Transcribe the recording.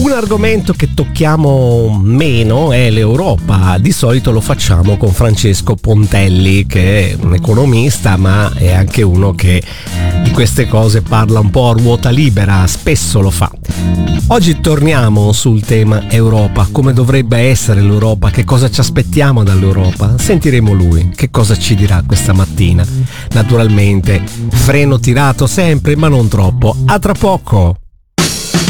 Un argomento che tocchiamo meno è l'Europa. Di solito lo facciamo con Francesco Pontelli, che è un economista, ma è anche uno che di queste cose parla un po' a ruota libera, spesso lo fa. Oggi torniamo sul tema Europa, come dovrebbe essere l'Europa, che cosa ci aspettiamo dall'Europa. Sentiremo lui, che cosa ci dirà questa mattina. Naturalmente, freno tirato sempre, ma non troppo. A tra poco!